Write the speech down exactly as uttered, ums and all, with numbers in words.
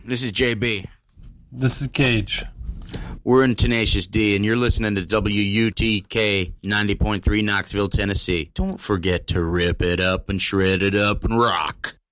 This is J B. This is Cage. We're in Tenacious D, and you're listening to W U T K ninety point three Knoxville, Tennessee. Don't forget to rip it up and shred it up and rock.